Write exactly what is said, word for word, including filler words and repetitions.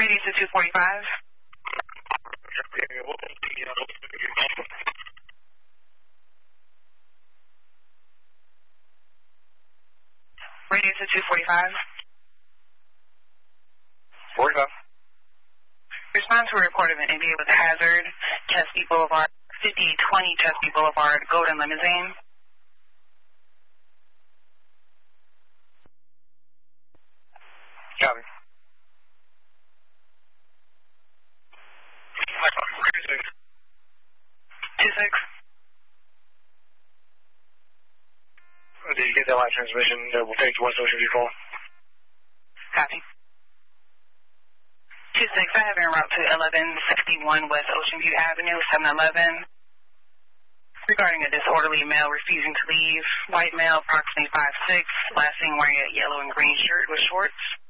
Radio to two forty-five. Radio to two forty-five. forty-five. Respond to a report of an N B A with a hazard. Chesapeake Boulevard, fifty twenty Chesapeake Boulevard, Golden Limousine. Copy. Two six. Did you get that last transmission? Uh, we'll take to West Ocean View call. Copy. Two six. I have en route to eleven sixty-one West Ocean View Avenue, seven eleven. Regarding a disorderly male refusing to leave. White male, approximately five six. Last seen wearing a yellow and green shirt with shorts.